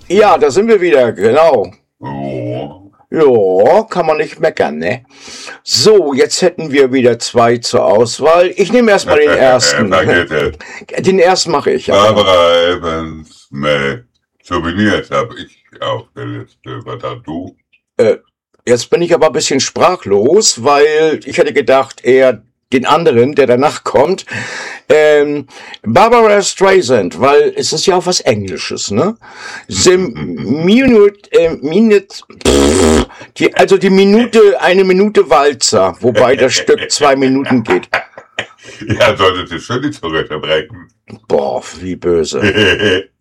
Ja, da sind wir wieder, genau. Oh. Ja, kann man nicht meckern, ne? So, jetzt hätten wir wieder 2 zur Auswahl. Ich nehme erstmal den ersten. Vergessen. Den ersten mache ich. Aber Barbara Evans mit Souvenirs habe ich auf der Liste. Was hast du? jetzt bin ich aber ein bisschen sprachlos, weil ich hätte gedacht, eher den anderen, der danach kommt. Barbara Streisand, weil es ist ja auch was Englisches, ne? Die Minute, eine Minute Walzer, wobei das Stück 2 Minuten geht. Ja, solltest du schon die Zunge zerbrechen. Boah, wie böse.